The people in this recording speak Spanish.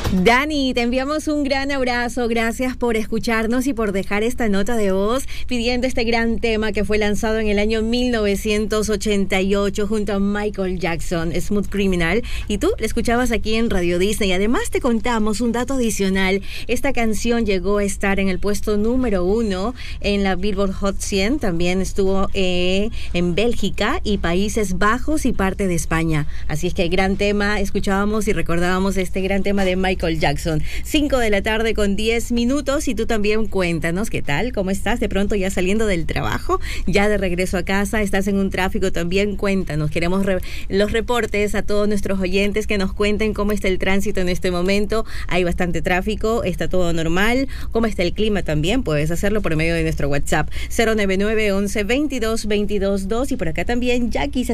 Dani, te enviamos un gran abrazo, gracias por escucharnos y por dejar esta nota de voz pidiendo este gran tema que fue lanzado en el año 1988 junto a Michael Jackson, Smooth Criminal, y tú la escuchabas aquí en Radio Disney. Además te contamos un dato adicional, esta canción llegó a estar en el puesto número 1 en la Billboard Hot 100, también estuvo en Bélgica y Países Bajos y parte de España, así es que gran tema, escuchábamos y recordábamos este gran tema de Michael Jackson. 5 de la tarde con 10 minutos y tú también cuéntanos qué tal, cómo estás, de pronto ya saliendo del trabajo, ya de regreso a casa, estás en un tráfico también, cuéntanos, queremos los reportes a todos nuestros oyentes que nos cuenten cómo está el tránsito en este momento, hay bastante tráfico, está todo normal, cómo está el clima también, puedes hacerlo por medio de nuestro WhatsApp 099 11 22 22 2 y por acá también Jackie